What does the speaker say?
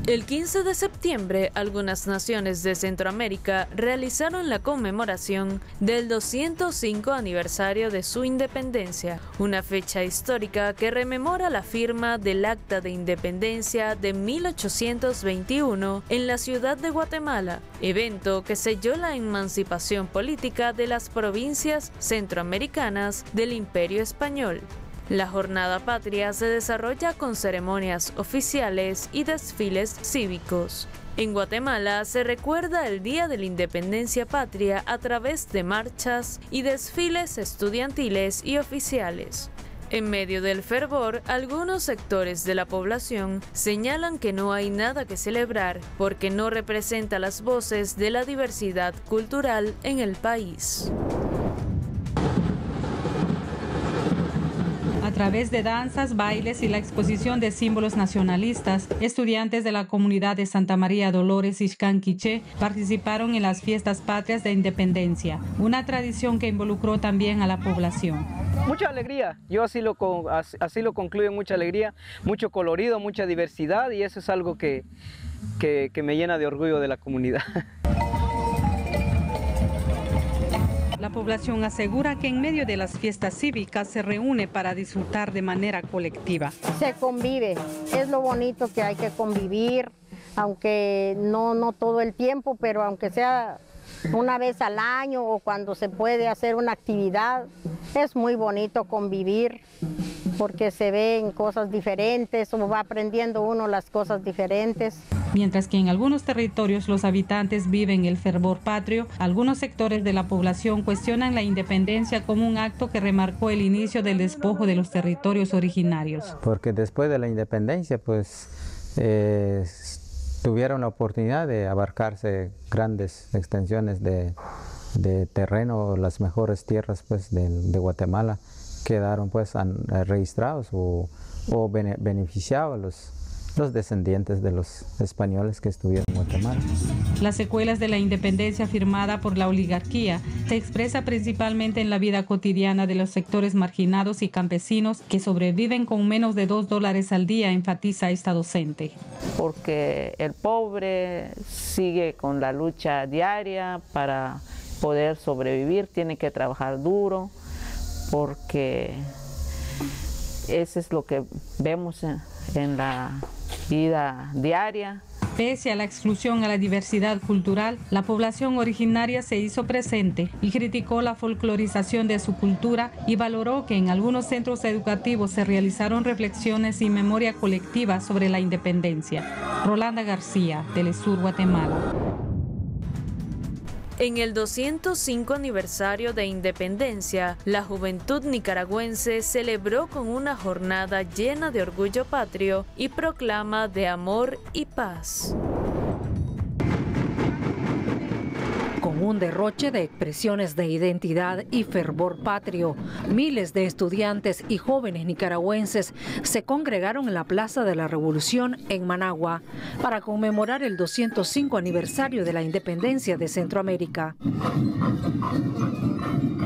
El 15 de septiembre, algunas naciones de Centroamérica realizaron la conmemoración del 205 aniversario de su independencia, una fecha histórica que rememora la firma del Acta de Independencia de 1821 en la ciudad de Guatemala, evento que selló la emancipación política de las provincias centroamericanas del Imperio Español. La Jornada Patria se desarrolla con ceremonias oficiales y desfiles cívicos. En Guatemala se recuerda el Día de la Independencia Patria a través de marchas y desfiles estudiantiles y oficiales. En medio del fervor, algunos sectores de la población señalan que no hay nada que celebrar porque no representa las voces de la diversidad cultural en el país. A través de danzas, bailes y la exposición de símbolos nacionalistas, estudiantes de la comunidad de Santa María Dolores Ixcán Quiché participaron en las fiestas patrias de independencia, una tradición que involucró también a la población. Mucha alegría, yo así lo concluyo, mucha alegría, mucho colorido, mucha diversidad, y eso es algo que me llena de orgullo de la comunidad. La población asegura que en medio de las fiestas cívicas se reúne para disfrutar de manera colectiva. Se convive, es lo bonito que hay que convivir, aunque no todo el tiempo, pero aunque sea una vez al año o cuando se puede hacer una actividad, es muy bonito convivir porque se ven cosas diferentes o va aprendiendo uno las cosas diferentes. Mientras que en algunos territorios los habitantes viven el fervor patrio, algunos sectores de la población cuestionan la independencia como un acto que remarcó el inicio del despojo de los territorios originarios. Porque después de la independencia, pues tuvieron la oportunidad de abarcarse grandes extensiones de terreno, las mejores tierras pues de Guatemala quedaron pues registrados o beneficiados los descendientes de los españoles que estuvieron en Guatemala. Las secuelas de la independencia firmada por la oligarquía se expresa principalmente en la vida cotidiana de los sectores marginados y campesinos que sobreviven con menos de $2 al día, enfatiza esta docente. Porque el pobre sigue con la lucha diaria para poder sobrevivir, tiene que trabajar duro, porque eso es lo que vemos en la vida diaria. Pese a la exclusión a la diversidad cultural, la población originaria se hizo presente y criticó la folclorización de su cultura y valoró que en algunos centros educativos se realizaron reflexiones y memoria colectiva sobre la independencia. Rolanda García, Telesur, Guatemala. En el 205 aniversario de independencia, la juventud nicaragüense celebró con una jornada llena de orgullo patrio y proclama de amor y paz. Con un derroche de expresiones de identidad y fervor patrio, miles de estudiantes y jóvenes nicaragüenses se congregaron en la Plaza de la Revolución en Managua para conmemorar el 205 aniversario de la independencia de Centroamérica.